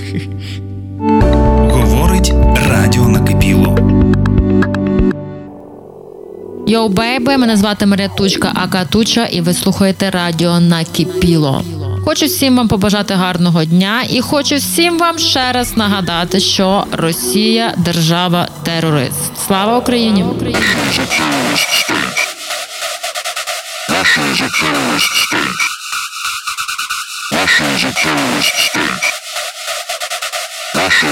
Говорить Радіо Накипіло. Йоу, бейби, мене звати Марія Тучка, ака Туча, і ви слухаєте Радіо Накипіло. Хочу всім вам побажати гарного дня і хочу всім вам ще раз нагадати, що Росія – держава-терорист. Слава Україні! Russia is a terrorist state. Russia is a terrorist state. Russia